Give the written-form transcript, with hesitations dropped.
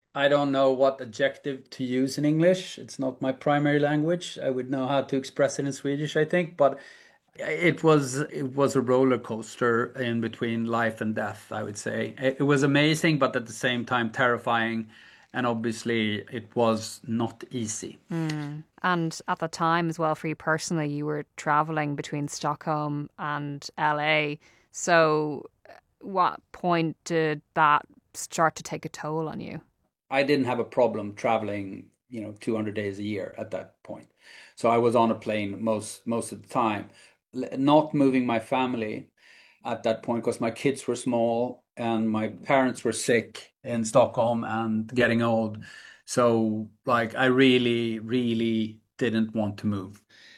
I don't know what adjective to use in English. It's not my primary language. I would know how to express it in Swedish, I think, but it was a roller coaster in between life and death, I would say. It was amazing, but at the same time terrifying, and obviously it was not easy. Mm. And at the time as well, for you personally, you were traveling between Stockholm and LA. So, what point did that start to take a toll on you? I didn't have a problem traveling, 200 days a year at that point. So I was on a plane most of the time. Not moving my family at that point because my kids were small and my parents were sick in Stockholm and getting old. So like I really, really didn't want to move.